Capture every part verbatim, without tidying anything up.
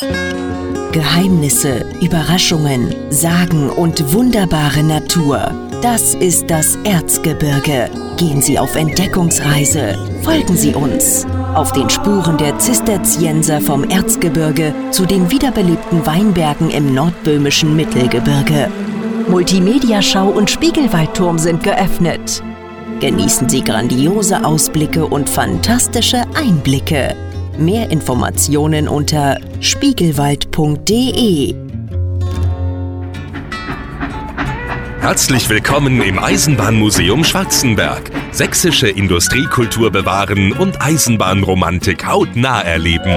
Geheimnisse, Überraschungen, Sagen und wunderbare Natur. Das ist das Erzgebirge. Gehen Sie auf Entdeckungsreise. Folgen Sie uns. Auf den Spuren der Zisterzienser vom Erzgebirge zu den wiederbelebten Weinbergen im nordböhmischen Mittelgebirge. Multimediaschau und Spiegelwaldturm sind geöffnet. Genießen Sie grandiose Ausblicke und fantastische Einblicke. Mehr Informationen unter spiegelwald punkt de. Herzlich willkommen im Eisenbahnmuseum Schwarzenberg. Sächsische Industriekultur bewahren und Eisenbahnromantik hautnah erleben.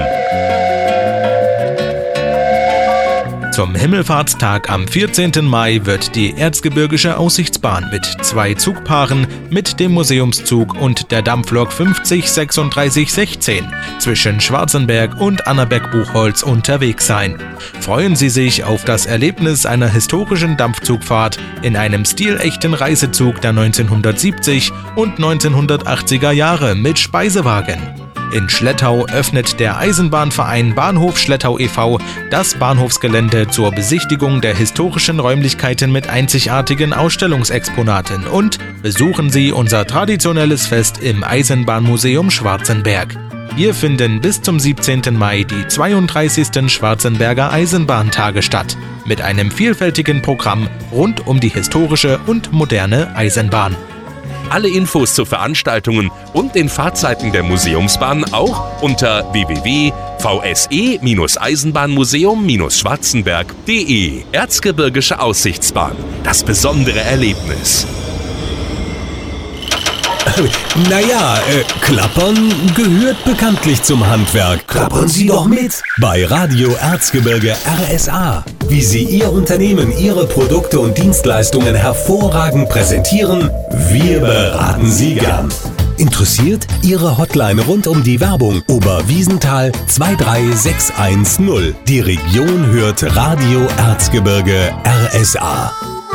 Zum Himmelfahrtstag am vierzehnten Mai wird die Erzgebirgische Aussichtsbahn mit zwei Zugpaaren mit dem Museumszug und der Dampflok fünfzig sechsunddreißig sechzehn zwischen Schwarzenberg und Annaberg-Buchholz unterwegs sein. Freuen Sie sich auf das Erlebnis einer historischen Dampfzugfahrt in einem stilechten Reisezug der neunzehnhundertsiebzig und neunzehnhundertachtziger Jahre mit Speisewagen. In Schlettau öffnet der Eisenbahnverein Bahnhof Schlettau e V das Bahnhofsgelände zur Besichtigung der historischen Räumlichkeiten mit einzigartigen Ausstellungsexponaten und besuchen Sie unser traditionelles Fest im Eisenbahnmuseum Schwarzenberg. Hier finden bis zum siebzehnten Mai die zweiunddreißigsten Schwarzenberger Eisenbahntage statt, mit einem vielfältigen Programm rund um die historische und moderne Eisenbahn. Alle Infos zu Veranstaltungen und den Fahrzeiten der Museumsbahn auch unter w w w punkt v s e eisenbahnmuseum schwarzenberg punkt de. Erzgebirgische Aussichtsbahn. Das besondere Erlebnis. Naja, äh, Klappern gehört bekanntlich zum Handwerk. Klappern Sie doch mit bei Radio Erzgebirge R S A. Wie Sie Ihr Unternehmen, Ihre Produkte und Dienstleistungen hervorragend präsentieren, wir beraten Sie gern. Interessiert? Ihre Hotline rund um die Werbung Oberwiesenthal zwei drei sechs eins null. Die Region hört Radio Erzgebirge R S A.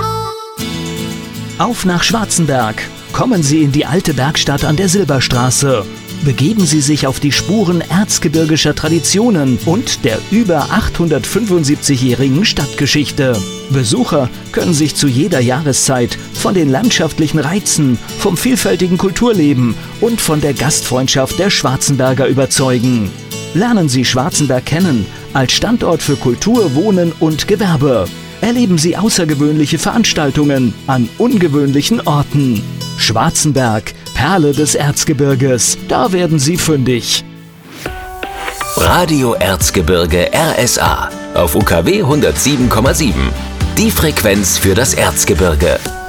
Auf nach Schwarzenberg. Kommen Sie in die alte Werkstatt an der Silberstraße. Begeben Sie sich auf die Spuren erzgebirgischer Traditionen und der über achthundertfünfundsiebzigjährigen Stadtgeschichte. Besucher können sich zu jeder Jahreszeit von den landschaftlichen Reizen, vom vielfältigen Kulturleben und von der Gastfreundschaft der Schwarzenberger überzeugen. Lernen Sie Schwarzenberg kennen als Standort für Kultur, Wohnen und Gewerbe. Erleben Sie außergewöhnliche Veranstaltungen an ungewöhnlichen Orten. Schwarzenberg, Perle des Erzgebirges, da werden Sie fündig. Radio Erzgebirge R S A auf U K W hundertsieben Komma sieben. Die Frequenz für das Erzgebirge.